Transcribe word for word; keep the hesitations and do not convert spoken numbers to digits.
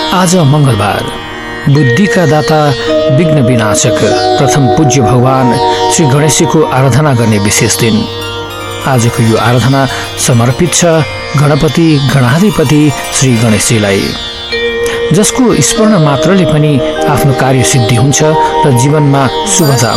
आज मंगलबार, बुद्धिका दाता विघ्न विनाशक प्रथम पूज्य भगवान श्री गणेशजीको आराधना गर्ने विशेष दिन। आजको यो आराधना समर्पित छ गणपति गणाधिपति श्री गणेशजीलाई, जसको स्मरण मात्रले पनि आफ्नो कार्य सिद्धि हुन्छ र जीवनमा शुभता